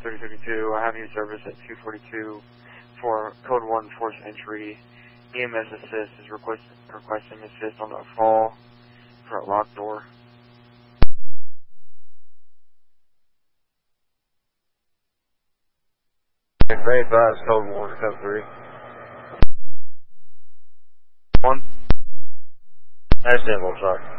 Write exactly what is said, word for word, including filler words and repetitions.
thirty thirty-two. I have you service at two forty-two for code one force entry. E M S assist is request, requesting assist on the fall front lock door. May advise code one, code three. One. That's simple, sorry.